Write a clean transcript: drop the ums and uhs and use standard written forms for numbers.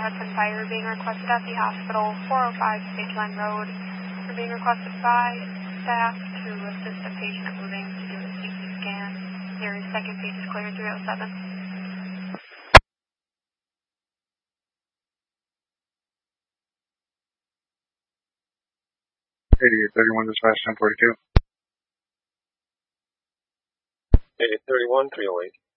Hudson Fire being requested at the hospital, 405 Stage Line Road. You're being requested by staff to assist a patient moving to do a CT scan. Your second page is clear, 307. 8831 dispatch 1042. 8831 308.